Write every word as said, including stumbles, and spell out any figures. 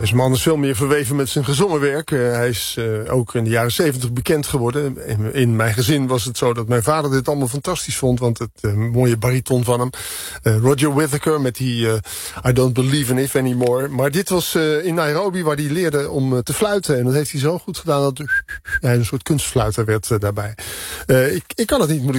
Deze man is veel meer verweven met zijn gezongen werk. Uh, hij is uh, ook in de jaren zeventig bekend geworden. In, in mijn gezin was het zo dat mijn vader dit allemaal fantastisch vond. Want het uh, mooie bariton van hem. Uh, Roger Whittaker met die uh, I Don't Believe in If Anymore. Maar dit was uh, in Nairobi waar hij leerde om uh, te fluiten. En dat heeft hij zo goed gedaan dat hij een soort kunstfluiter werd uh, daarbij. Uh, ik, ik kan het niet, moet ik